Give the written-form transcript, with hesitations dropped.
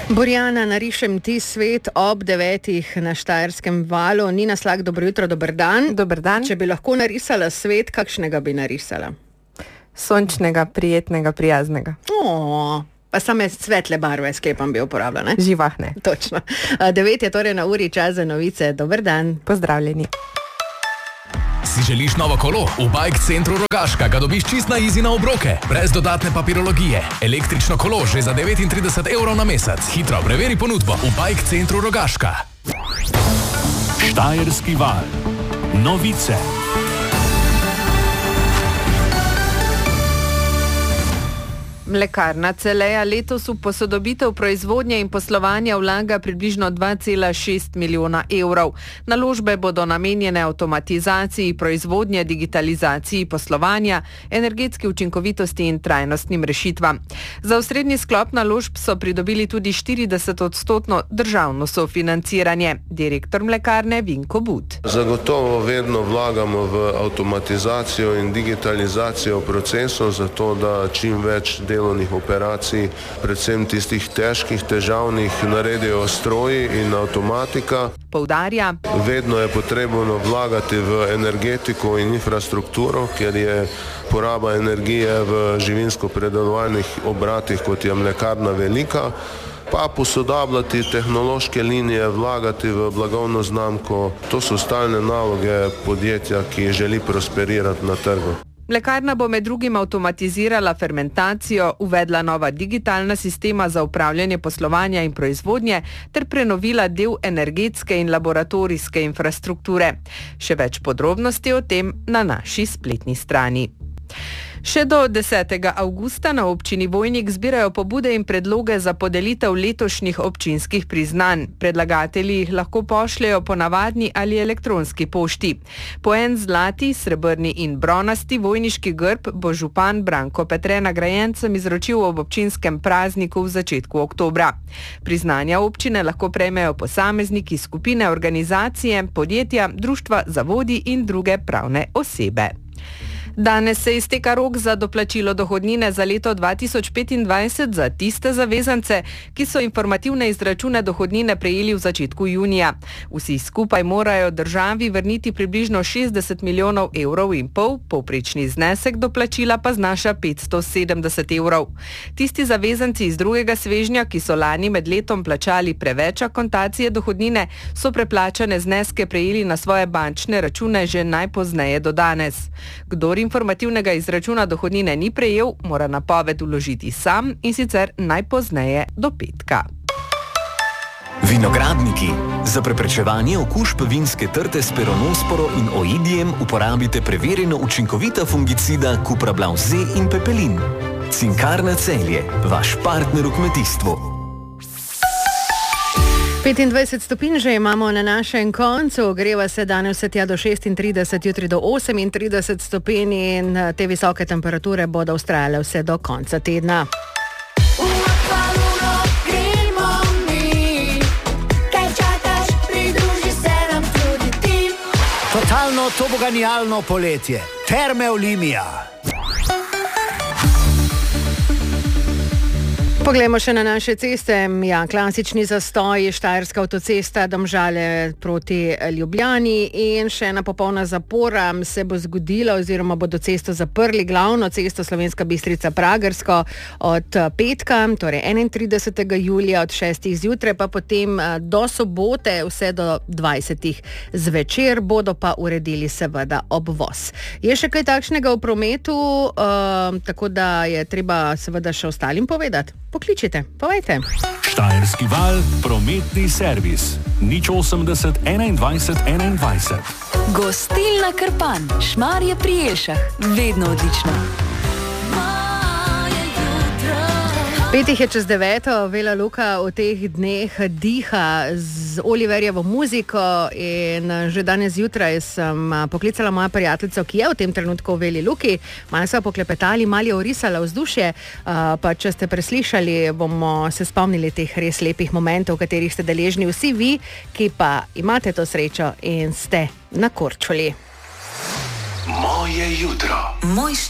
Borjana, narišem ti svet ob 9 na Štajerskem valu. Nina Slak, dobro jutro, dober dan. Dober dan. Če bi lahko narisala svet, kakšnega bi narisala? Sončnega, prijetnega, prijaznega. Pa same svetle barve, sklepam, bi uporabljala, ne? Živahne. Točno. 9 je torej na uri, čas za novice. Dober dan. Pozdravljeni. Si želiš novo kolo? V Bike Centru Rogaška ga dobiš čist na easy na obroke, brez dodatne papirologije. Električno kolo že za 39 € na mesec. Hitro preveri ponudbo v Bike Centru Rogaška. Štajerski val. Novice. Mlekarna Celeja letos v posodobitev proizvodnje in poslovanja vlaga približno 2,6 milijona evrov. Naložbe bodo namenjene avtomatizaciji proizvodnje, digitalizaciji poslovanja, energetski učinkovitosti in trajnostnim rešitvam. Za osrednji sklop naložb so pridobili tudi 40% državno sofinanciranje. Direktor mlekarne Vinko But. Zagotovo vedno vlagamo v avtomatizacijo in digitalizacijo procesov, zato da čim več delovnih operacij, predvsem tistih težkih, težavnih, naredijo stroji in avtomatika. Poudarja. Vedno je potrebno vlagati v energetiko in infrastrukturo, ker je poraba energije v živinsko-predelovalnih obratih, kot je mlekarna, velika, pa posodabljati tehnološke linije, vlagati v blagovno znamko. To so stalne naloge podjetja, ki želi prosperirati na trgu. Mlekarna bo med drugim avtomatizirala fermentacijo, uvedla nova digitalna sistema za upravljanje poslovanja in proizvodnje ter prenovila del energetske in laboratorijske infrastrukture. Še več podrobnosti o tem na naši spletni strani. Še do 10. avgusta na občini Vojnik zbirajo pobude in predloge za podelitev letošnjih občinskih priznanj. Predlagatelji jih lahko pošljejo po navadni ali elektronski pošti. Po en zlati, srebrni in bronasti vojniški grb bo župan Branko Petre nagrajencem izročil ob občinskem prazniku v začetku oktobra. Priznanja občine lahko prejmejo posamezniki, skupine, organizacije, podjetja, društva, zavodi in druge pravne osebe. Danes se izteka rok za doplačilo dohodnine za leto 2025 za tiste zavezance, ki so informativne izračune dohodnine prejeli v začetku junija. Vsi skupaj morajo državi vrniti približno 60 milijonov evrov in pol, povprečni znesek doplačila pa znaša 570 evrov. Tisti zavezanci iz drugega svežnja, ki so lani med letom plačali preveč akontacije dohodnine, so preplačane zneske prejeli na svoje bančne račune že najpozneje do danes. Kdor informativnega izračuna dohodnine ni prejel, mora napoved vložiti sam in sicer najpozneje do petka. Vinogradniki. Za preprečevanje okužb vinske trte s peronosporo in oidijem uporabite preverjeno učinkovita fungicida Cuprablav Z in Pepelin. Cinkarna Celje, vaš partner v kmetijstvu. 25 stopinj že imamo na našem koncu, greva se danes vse tja do 36, jutri do 38 stopinj in te visoke temperature bodo vztrajale vse do konca tedna. Totalno toboganijalno poletje. Terme Olimia. Poglejmo še na naše ceste. Ja, klasični zastoj, Štajerska avtocesta, Domžale proti Ljubljani in še ena popolna zapora se bo zgodila oziroma bodo cesto zaprli, glavno cesto Slovenska Bistrica-Pragersko od petka, torej 31. julija od 6. zjutraj, pa potem do sobote vse do 20. zvečer bodo pa uredili seveda obvoz. Je še kaj takšnega v prometu, tako da je treba seveda še ostalim povedati? Pokličite, povejte. Štajerski val, prometni servis. 080 21 21. Gostilna Krpan, Šmarje pri Jelšah. Vedno odlično. 8:05, Vela Luka v teh dneh diha z Oliverjevo muziko in že danes zjutraj sem poklicala moja prijateljica, ki je v tem trenutku v Veli Luki, malo sva poklepetali, malo je orisala vzdušje, pa če ste preslišali, bomo se spomnili teh res lepih momentov, v katerih ste deležni vsi vi, ki pa imate to srečo in ste na Korčuli. Moje jutro.